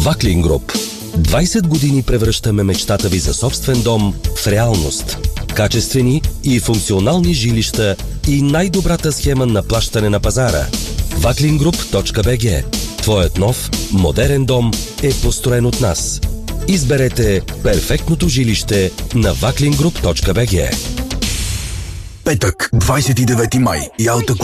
Ваклин Груп. 20 години превръщаме мечтата ви за собствен дом в реалност. Качествени и функционални жилища и най-добрата схема на плащане на пазара. Vaklingroup.bg. Твоят нов, модерен дом е построен от нас. Изберете перфектното жилище на Vaklingroup.bg. Петък, 29 май. Ялта